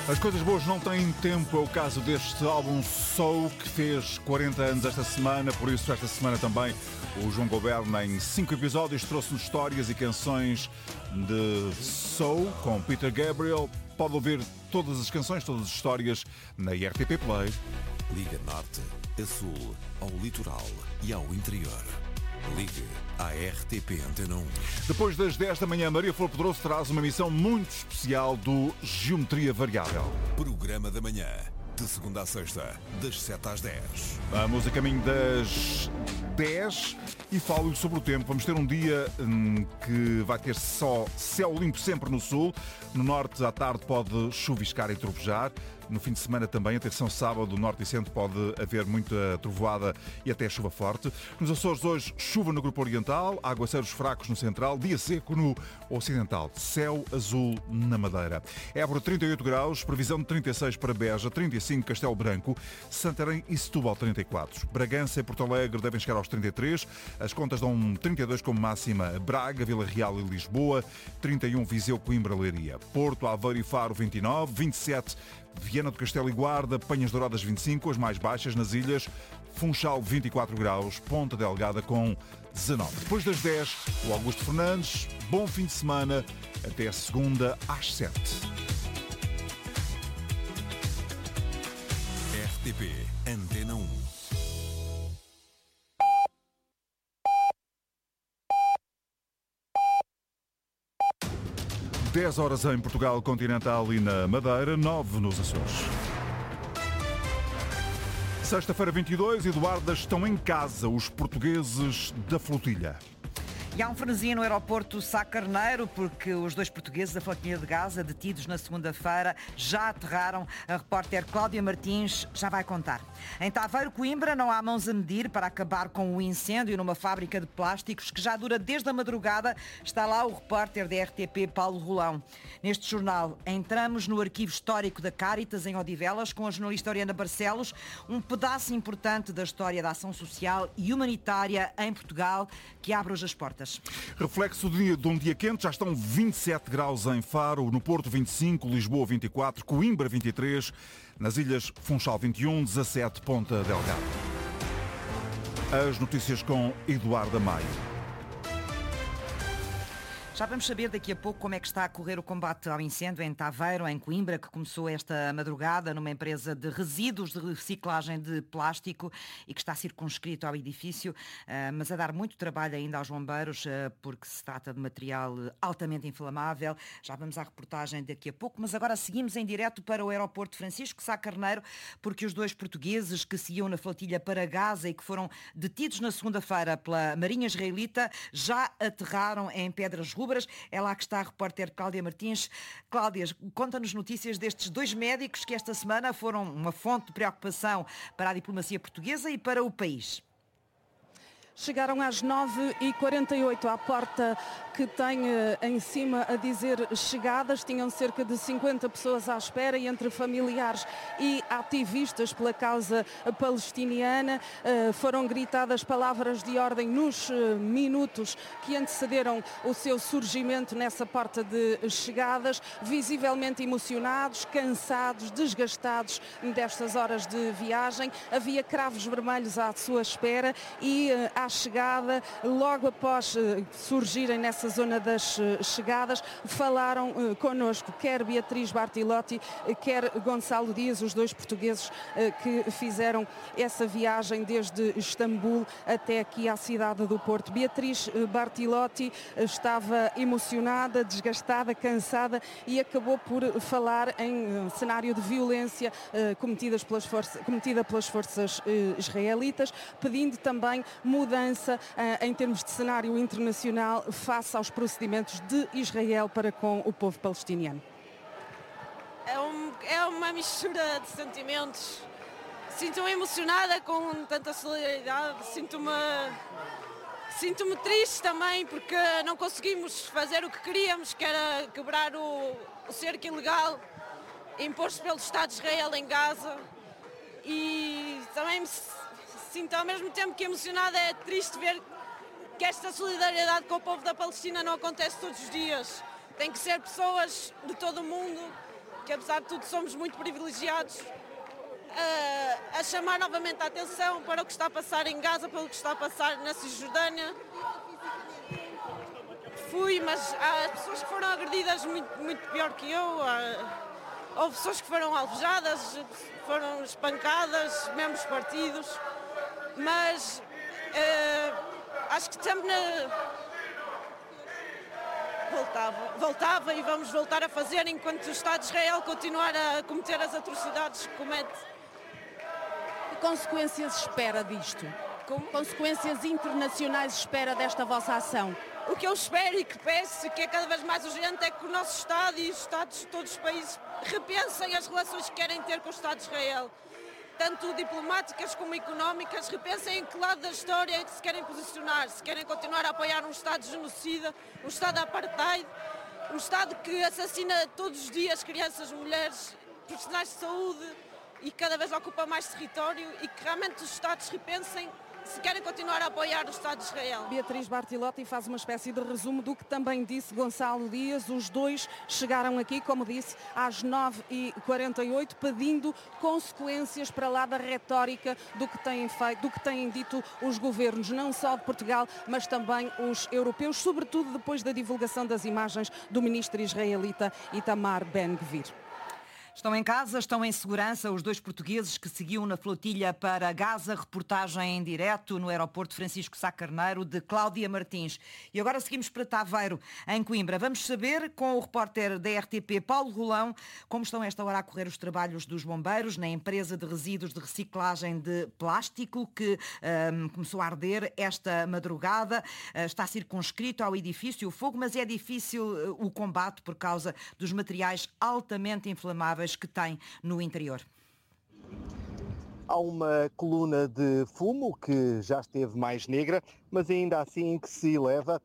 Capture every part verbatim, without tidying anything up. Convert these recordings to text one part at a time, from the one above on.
As coisas boas não têm tempo, é o caso deste álbum Soul, que fez quarenta anos esta semana, por isso esta semana também o João Goberno, em cinco episódios, trouxe-nos histórias e canções de Soul com Peter Gabriel. Pode ouvir todas as canções, todas as histórias na R T P Play. Liga Norte, a Sul, ao Litoral e ao Interior. Ligue à R T P Antena um. Depois das dez da manhã, Maria Flor Pedroso traz uma missão muito especial do Geometria Variável. Programa da manhã, de segunda a sexta, das sete às dez. Vamos a caminho das dez e falo-lhe sobre o tempo. Vamos ter um dia hum, que vai ter só céu limpo sempre no sul. No norte, à tarde, pode chuviscar e trovejar. No fim de semana também, atenção, sábado, norte e centro, pode haver muita trovoada e até chuva forte. Nos Açores hoje, chuva no grupo oriental, aguaceiros fracos no central, dia seco no ocidental, céu azul na Madeira. Évora trinta e oito graus, previsão de trinta e seis para Beja, trinta e cinco Castelo Branco, Santarém e Setúbal trinta e quatro. Bragança e Porto Alegre devem chegar aos trinta e três, as contas dão trinta e dois como máxima Braga, Vila Real e Lisboa, trinta e um Viseu, Coimbra, Leiria. Porto, Aveiro e Faro vinte e nove, vinte e sete Viana do Castelo e Guarda, Penhas Douradas vinte e cinco, as mais baixas nas ilhas, Funchal vinte e quatro graus, Ponta Delgada com dezanove. Depois das dez, o Augusto Fernandes, bom fim de semana, até segunda às sete. R T P Antena um. dez horas em Portugal continental e na Madeira, nove nos Açores. Sexta-feira vinte e dois, Eduardas, estão em casa os portugueses da flotilha. E há um frenesia no aeroporto Sá Carneiro, porque os dois portugueses da flotilha de Gaza, detidos na segunda-feira, já aterraram. A repórter Cláudia Martins já vai contar. Em Taveiro, Coimbra, não há mãos a medir para acabar com o incêndio numa fábrica de plásticos que já dura desde a madrugada. Está lá o repórter da R T P, Paulo Rolão. Neste jornal, entramos no arquivo histórico da Cáritas, em Odivelas, com a jornalista Oriana Barcelos, um pedaço importante da história da ação social e humanitária em Portugal, que abre hoje as portas. Reflexo de, de um dia quente, já estão vinte e sete graus em Faro, no Porto vinte e cinco, Lisboa vinte e quatro, Coimbra vinte e três, nas ilhas Funchal vinte e um, dezassete Ponta Delgada. As notícias com Eduardo Maio. Já vamos saber daqui a pouco como é que está a correr o combate ao incêndio em Taveiro, em Coimbra, que começou esta madrugada numa empresa de resíduos de reciclagem de plástico e que está circunscrito ao edifício, mas a dar muito trabalho ainda aos bombeiros, porque se trata de material altamente inflamável. Já vamos à reportagem daqui a pouco, mas agora seguimos em direto para o aeroporto Francisco Sá Carneiro, porque os dois portugueses que seguiam na flotilha para Gaza e que foram detidos na segunda-feira pela Marinha Israelita já aterraram em Pedras Rubras. É lá que está a repórter Cláudia Martins. Cláudia, conta-nos notícias destes dois médicos que esta semana foram uma fonte de preocupação para a diplomacia portuguesa e para o país. Chegaram às nove e quarenta e oito à porta que tem em cima a dizer chegadas. Tinham cerca de cinquenta pessoas à espera, e entre familiares e ativistas pela causa palestiniana foram gritadas palavras de ordem nos minutos que antecederam o seu surgimento nessa porta de chegadas, visivelmente emocionados, cansados, desgastados destas horas de viagem. Havia cravos vermelhos à sua espera e à chegada, logo após surgirem nessa zona das chegadas, falaram connosco, quer Beatriz Bartilotti, quer Gonçalo Dias, os dois portugueses que fizeram essa viagem desde Istambul até aqui à cidade do Porto. Beatriz Bartilotti estava emocionada, desgastada, cansada e acabou por falar em cenário de violência cometidas pelas forças, cometida pelas forças israelitas, pedindo também mudança em termos de cenário internacional face aos procedimentos de Israel para com o povo palestiniano. É, um, é uma mistura de sentimentos. Sinto-me emocionada com tanta solidariedade, sinto-me sinto-me triste também porque não conseguimos fazer o que queríamos, que era quebrar o, o cerco ilegal imposto pelo Estado de Israel em Gaza, e também me sinto ao mesmo tempo que emocionada. É triste ver que esta solidariedade com o povo da Palestina não acontece todos os dias. Tem que ser pessoas de todo o mundo que apesar de tudo somos muito privilegiados, a, a chamar novamente a atenção para o que está a passar em Gaza, para o que está a passar na Cisjordânia. Fui, mas há pessoas que foram agredidas muito, muito pior que eu. Há, houve pessoas que foram alvejadas, foram espancadas, membros partidos, mas uh, acho que estamos na... Voltava, voltava e vamos voltar a fazer enquanto o Estado de Israel continuar a cometer as atrocidades que comete. Que consequências espera disto? Como? Consequências internacionais espera desta vossa ação? O que eu espero e que peço, que é cada vez mais urgente, é que o nosso Estado e os Estados de todos os países repensem as relações que querem ter com o Estado de Israel. Tanto diplomáticas como económicas, repensem em que lado da história é que se querem posicionar, se querem continuar a apoiar um Estado genocida, um Estado apartheid, um Estado que assassina todos os dias crianças, mulheres, profissionais de saúde e cada vez ocupa mais território, e que realmente os Estados repensem se querem continuar a apoiar o Estado de Israel. Beatriz Bartilotti faz uma espécie de resumo do que também disse Gonçalo Dias. Os dois chegaram aqui, como disse, às nove e quarenta e oito, pedindo consequências para lá da retórica do que têm feito, do que têm dito os governos, não só de Portugal, mas também os europeus, sobretudo depois da divulgação das imagens do ministro israelita Itamar Ben-Gvir. Estão em casa, estão em segurança os dois portugueses que seguiam na flotilha para Gaza. Reportagem em direto no aeroporto Francisco Sá Carneiro, de Cláudia Martins. E agora seguimos para Taveiro, em Coimbra. Vamos saber com o repórter da R T P, Paulo Rolão, como estão a esta hora a correr os trabalhos dos bombeiros na empresa de resíduos de reciclagem de plástico que um, começou a arder esta madrugada. Uh, está circunscrito ao edifício o fogo, mas é difícil uh, o combate por causa dos materiais altamente inflamáveis que tem no interior. Há uma coluna de fumo que já esteve mais negra, mas ainda assim que se eleva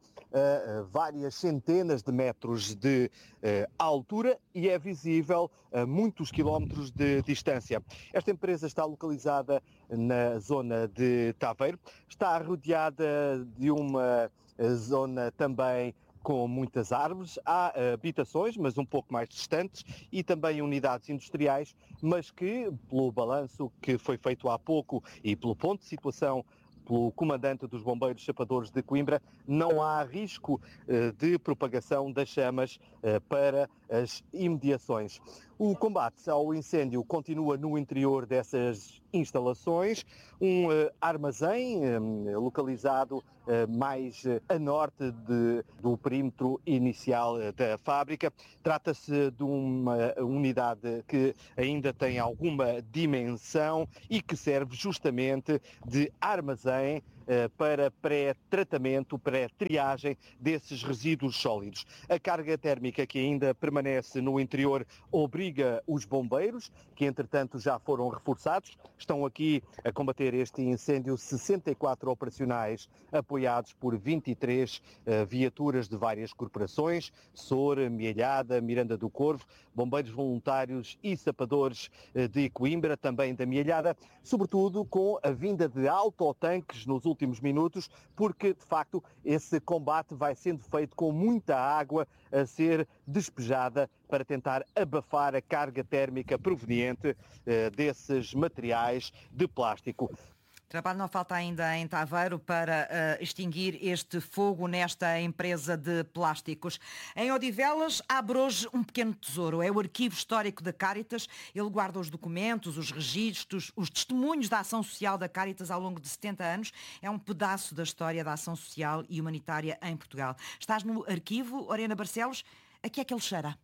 a várias centenas de metros de uh, altura e é visível a muitos quilómetros de distância. Esta empresa está localizada na zona de Taveiro, está rodeada de uma zona também com muitas árvores, há habitações, mas um pouco mais distantes, e também unidades industriais, mas que, pelo balanço que foi feito há pouco e pelo ponto de situação pelo comandante dos bombeiros chapadores de Coimbra, não há risco eh, de propagação das chamas eh, para as imediações. O combate ao incêndio continua no interior dessas instalações, um eh, armazém eh, localizado eh, mais eh, a norte de, do perímetro inicial eh, da fábrica. Trata-se de uma unidade que ainda tem alguma dimensão e que serve justamente de armazém para pré-tratamento, pré-triagem desses resíduos sólidos. A carga térmica que ainda permanece no interior obriga os bombeiros, que entretanto já foram reforçados, estão aqui a combater este incêndio sessenta e quatro operacionais apoiados por vinte e três uh, viaturas de várias corporações, S O R, Mielhada, Miranda do Corvo, bombeiros voluntários e sapadores uh, de Coimbra, também da Mielhada, sobretudo com a vinda de autotanques nos últimos minutos, porque de facto esse combate vai sendo feito com muita água a ser despejada para tentar abafar a carga térmica proveniente uh, desses materiais de plástico. Trabalho não falta ainda em Taveiro para uh, extinguir este fogo nesta empresa de plásticos. Em Odivelas abre hoje um pequeno tesouro. É o arquivo histórico da Cáritas. Ele guarda os documentos, os registros, os testemunhos da ação social da Cáritas ao longo de setenta anos. É um pedaço da história da ação social e humanitária em Portugal. Estás no arquivo, Oriana Barcelos. A que é que ele cheira?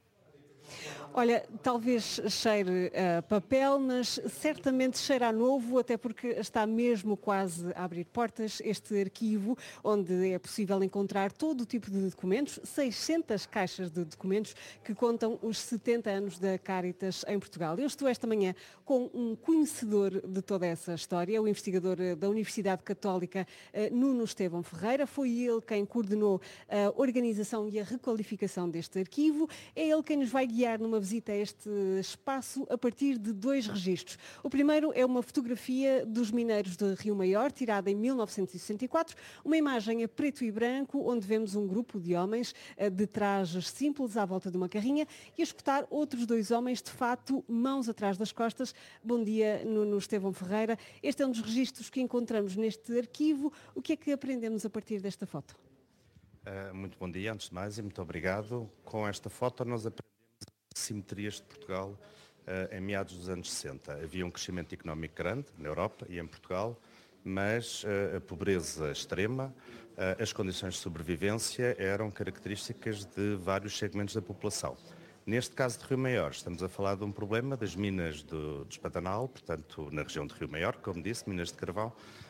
Olha, talvez cheire a papel, mas certamente cheira a novo, até porque está mesmo quase a abrir portas este arquivo, onde é possível encontrar todo o tipo de documentos, seiscentas caixas de documentos que contam os setenta anos da Cáritas em Portugal. Eu estou esta manhã com um conhecedor de toda essa história, o investigador da Universidade Católica, Nuno Estevão Ferreira. Foi ele quem coordenou a organização e a requalificação deste arquivo. É ele quem nos vai guiar numa visita a este espaço a partir de dois registros. O primeiro é uma fotografia dos mineiros de Rio Maior, tirada em mil novecentos e sessenta e quatro, uma imagem a preto e branco, onde vemos um grupo de homens de trajes simples à volta de uma carrinha e a escutar outros dois homens, de fato, mãos atrás das costas. Bom dia, Nuno Estevão Ferreira. Este é um dos registros que encontramos neste arquivo. O que é que aprendemos a partir desta foto? Uh, muito bom dia, antes de mais, e muito obrigado. Com esta foto nós aprendemos as simetrias de Portugal uh, em meados dos anos sessenta. Havia um crescimento económico grande na Europa e em Portugal, mas uh, a pobreza extrema, uh, as condições de sobrevivência eram características de vários segmentos da população. Neste caso de Rio Maior, estamos a falar de um problema das minas do, do Espatanal, portanto na região de Rio Maior, como disse, minas de carvão,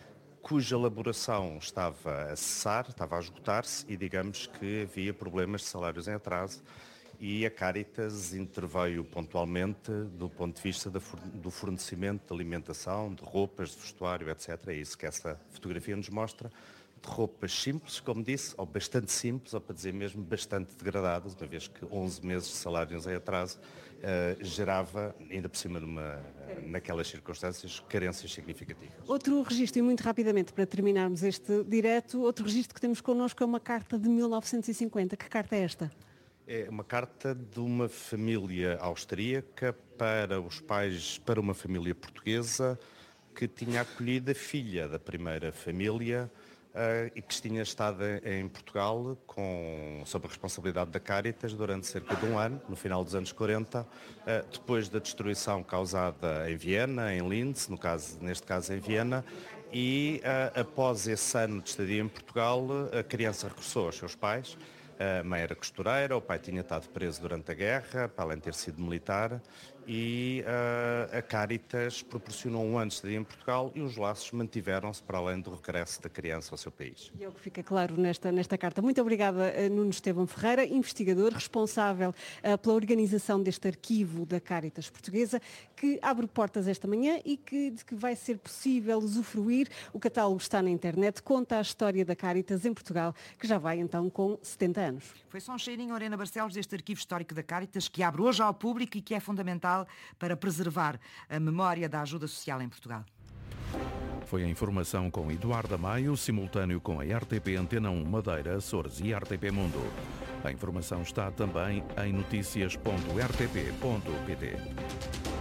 cuja elaboração estava a cessar, estava a esgotar-se e digamos que havia problemas de salários em atraso e a Cáritas interveio pontualmente do ponto de vista do fornecimento de alimentação, de roupas, de vestuário, etcétera. É isso que essa fotografia nos mostra, de roupas simples, como disse, ou bastante simples, ou para dizer mesmo bastante degradadas, uma vez que onze meses de salários em atraso uh, gerava, ainda por cima, numa, naquelas circunstâncias, carências significativas. Outro registro, e muito rapidamente para terminarmos este direto, outro registro que temos connosco é uma carta de mil novecentos e cinquenta. Que carta é esta? É uma carta de uma família austríaca para os pais, para uma família portuguesa que tinha acolhido a filha da primeira família uh, e que tinha estado em Portugal com, sob a responsabilidade da Cáritas durante cerca de um ano, no final dos anos quarenta, uh, depois da destruição causada em Viena, em Linz, no caso, neste caso em Viena, e uh, após esse ano de estadia em Portugal, a criança regressou aos seus pais. A mãe era costureira, o pai tinha estado preso durante a guerra, para além de ter sido militar, e uh, a Cáritas proporcionou um ano de estadia em Portugal e os laços mantiveram-se para além do regresso da criança ao seu país. E é o que fica claro nesta, nesta carta. Muito obrigada, Nuno Estevão Ferreira, investigador responsável uh, pela organização deste arquivo da Cáritas Portuguesa, que abre portas esta manhã e que, de que vai ser possível usufruir. O catálogo está na internet, conta a história da Cáritas em Portugal, que já vai então com setenta anos. Foi só um cheirinho, Lorena Barcelos, deste arquivo histórico da Cáritas, que abre hoje ao público e que é fundamental para preservar a memória da ajuda social em Portugal. Foi a informação com Eduardo Maio, simultâneo com a R T P Antena um Madeira, Açores e R T P Mundo. A informação está também em notícias ponto r t p ponto p t.